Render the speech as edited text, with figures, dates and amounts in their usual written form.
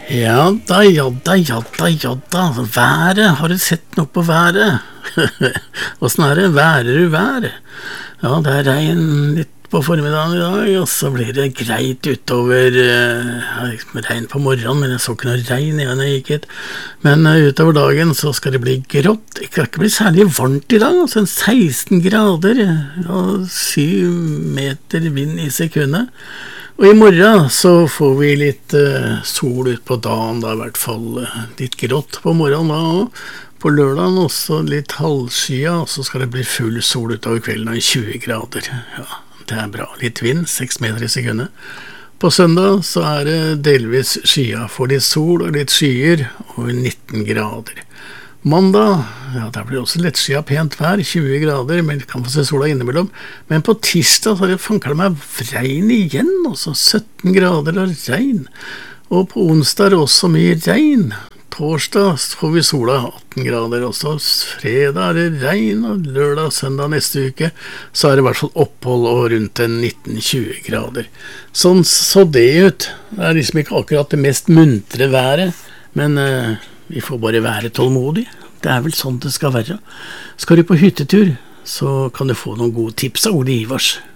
Ja da, ja da, ja da, ja da. Været, har du sett noe på været? Hvordan er det? Værer du vær? Ja, det er regn litt på formiddagen i dag, og så blir det greit utover, regn på morgenen, men jeg så ikke noe regn igjen jeg gikk hit. Men utover dagen så skal det bli grått. Det kan ikke bli særlig varmt i dag, altså 16 grader, og 7 meter vind i sekundet. Og i morgen så får vi litt sol ut på dagen, da i hvert fall litt grått på morgenen da, og på lørdagen også litt halvskya, og så skal det bli full sol utover kvelden av 20 grader. Ja, det er bra. Litt vind, 6 meter i sekundet. På søndag så er det delvis skya, for litt sol og litt skyer, og 19 grader. Mandag, ja, der blir det også lettskyet pent vær, 20 grader, men kan få se sola innimellom. Men på tirsdag så fanker det meg regn igjen, også 17 grader og regn. Og på onsdag er det også mye regn. Torsdag får vi sola 18 grader også, fredag er det regn, og lørdag og søndag neste uke så er det i hvert fall opphold og rundt 19-20 grader. Sånn så det ut. Det er liksom ikke akkurat det mest muntre været, men vi får bare være tålmodige. Det er vel sånn det skal være. Skal du på hyttetur, så kan du få noen gode tips av Ole Ivars.